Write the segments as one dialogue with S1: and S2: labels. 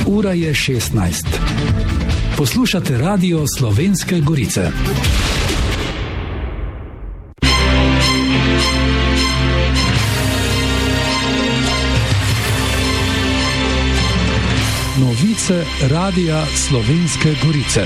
S1: Ura je 16. Poslušate Radio Slovenske Gorice. Novice Radia Slovenske Gorice.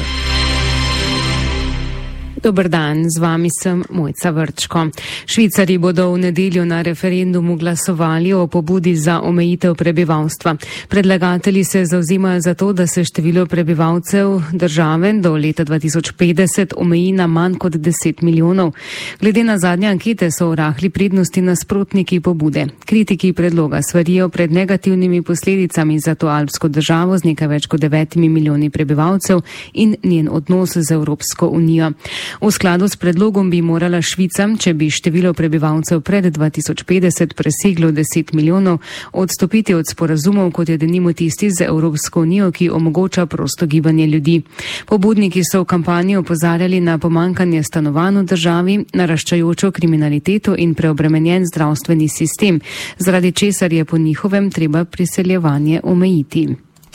S2: Dober dan, z vami sem Mojca Vrčko. Švicarji bodo v nedeljo na referendumu glasovali o pobudi za omejitev prebivalstva. Predlagatelji se zavzemajo za to, da se število prebivalcev države do leta 2050 omeji na manj kot 10 milijonov. Glede na zadnje ankete so v rahli prednosti nasprotniki pobude. Kritiki predloga svarijo pred negativnimi posledicami za to alpsko državo z nekaj več kot 9 milijoni prebivalcev in njen odnos z Evropsko unijo. V skladu s predlogom bi morala Švica, če bi število prebivalcev pred 2050 preseglo 10 milijonov, odstopiti od sporazumov, kot je denimo tisti z Evropsko unijo, ki omogoča prosto gibanje ljudi. Pobudniki so v kampanji opozarjali na pomanjkanje stanovanj v državi, naraščajočo kriminaliteto in preobremenjen zdravstveni sistem, zaradi česar je po njihovem treba priseljevanje omejiti.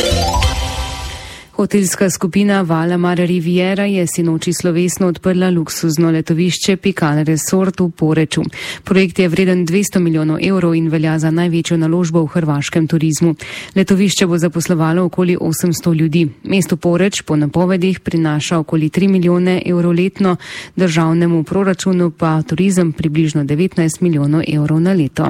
S2: Hotelska skupina Valamar Riviera je sinoči slovesno odprla luksuzno letovišče Pikal Resort v Poreču. Projekt je vreden 200 milijonov evrov in velja za največjo naložbo v hrvaškem turizmu. Letovišče bo zaposlovalo okoli 800 ljudi. Mesto Poreč po napovedih prinaša okoli 3 milijone evrov letno, državnemu proračunu pa turizem približno 19 milijonov evrov na leto.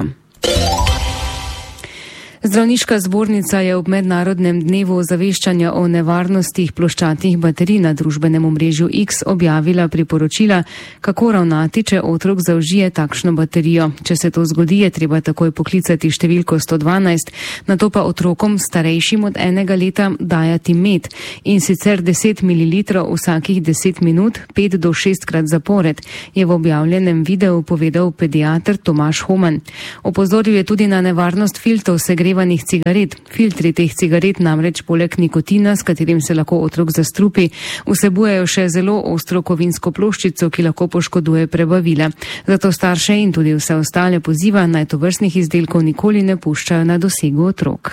S2: Zdravniška zbornica je ob mednarodnem dnevu ozaveščanja o nevarnostih ploščatih baterij na družbenem omrežju X objavila priporočila, kako ravnati, če otrok zaužije takšno baterijo. Če se to zgodi, je treba takoj poklicati številko 112, nato pa otrokom starejšim od 1 leta dajati med in sicer 10 ml vsakih 10 minut, 5 do 6 krat zapored, je v objavljenem videu povedal pediater Tomaž Homan. Opozoril je tudi na nevarnost filtrov segrevanih cigaret. Filtri teh cigaret namreč poleg nikotina, s katerim se lahko otrok zastrupi, vsebujejo še zelo ostro kovinsko ploščico, ki lahko poškoduje prebavila. Zato starše in tudi vse ostale poziva, naj tovrstnih izdelkov nikoli ne puščajo na dosegu otrok.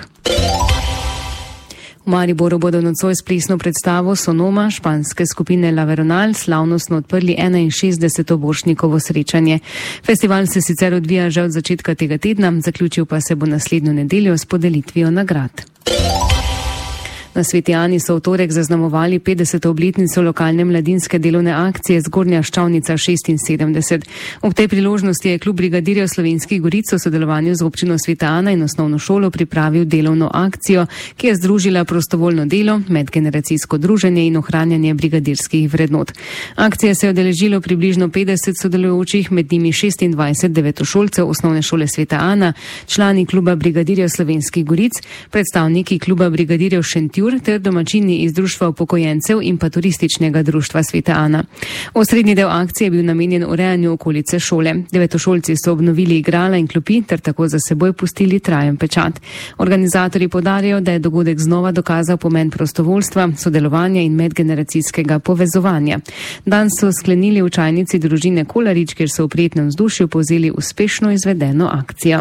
S2: V Mariboru bodo nocoj s plesno predstavo Sonoma španske skupine La Veronal slavnostno odprli 61. Borštnikovo srečanje. Festival se sicer odvija že od začetka tega tedna, zaključil pa se bo naslednjo nedeljo s podelitvijo nagrad. Na Sveti Ani so v torek zaznamovali 50. obletnico lokalne mladinske delovne akcije Zgornja Ščavnica 76. Ob tej priložnosti je klub brigadirjev Slovenskih Goric v sodelovanju z občino Sveta Ana in osnovno šolo pripravil delovno akcijo, ki je združila prostovoljno delo, medgeneracijsko druženje in ohranjanje brigadirskih vrednot. Akcije se je udeležilo približno 50 sodelujočih, med njimi 26 devetošolcev osnovne šole Sveta Ana, člani kluba brigadirjev Slovenskih Goric, predstavniki kluba brigadirjev Šentjur ter domačini iz društva upokojencev in pa turističnega društva Sveta Ana. Osrednji del akcije je bil namenjen urejanju okolice šole. Devetošolci so obnovili igrala in klopi ter tako za seboj pustili trajen pečat. Organizatorji poudarjajo, da je dogodek znova dokazal pomen prostovoljstva, sodelovanja in medgeneracijskega povezovanja. Dan so sklenili v čajnici družine Kolarič, kjer so v prijetnem vzdušju povzeli uspešno izvedeno akcijo.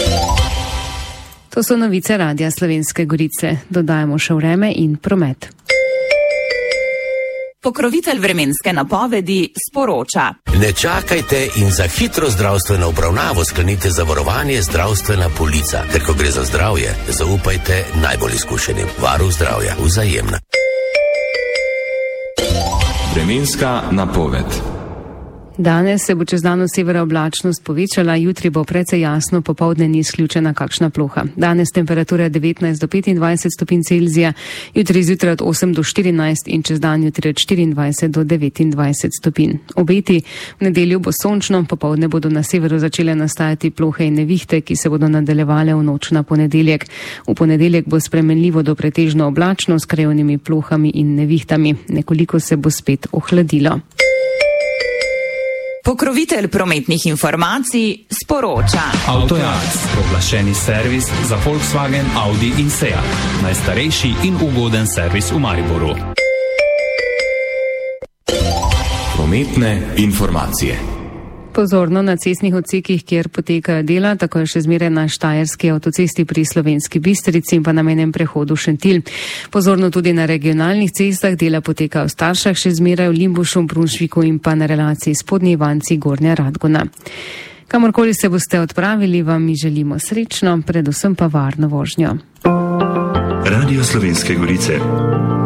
S2: To so novice Radia Slovenske Gorice. Dodajamo še vreme in promet.
S3: Pokrovitelj vremenske napovedi sporoča.
S4: Ne čakajte in za hitro zdravstveno obravnavo sklenite zavarovanje Zdravstvena polica. Ker ko gre za zdravje, zaupajte najbolj izkušenim. Varuh zdravja, Vzajemna.
S5: Vremenska napoved.
S2: Danes se bo čez dan severa oblačnost povečala, jutri bo precej jasno, popoldne ni izključena kakšna ploha. Danes temperatura 19 do 25 stopinj Celzija, jutri zjutraj od 8 do 14 in čez dan jutri od 24 do 29 stopinj. Obeti: v nedeljo bo sončno, popoldne bodo na severu začele nastajati plohe in nevihte, ki se bodo nadaljevale v noč na ponedeljek. V ponedeljek bo spremenljivo do pretežno oblačno s krajevnimi plohami in nevihtami. Nekoliko se bo spet ohladilo.
S3: Pokrovitelj prometnih informacij sporoča.
S6: Avtojac, oglašeni servis za Volkswagen, Audi in Seat. Najstarejši in ugoden servis v Mariboru.
S5: Prometne informacije.
S2: Pozorno na cestnih odsekih, kjer potekajo dela, tako je še zmeraj na Štajerski avtocesti pri Slovenski Bistrici in pa na mejnem prehodu Šentilj. Pozorno tudi na regionalnih cestah, dela potekajo v Staršah še zmeraj v Limbušu, Brunšviku in pa na relaciji Spodnji Ivanci Gornja Radgona. Kamorkoli se boste odpravili, vam mi želimo srečno, predvsem pa varno vožnjo.
S7: Radio Slovenske Gorice.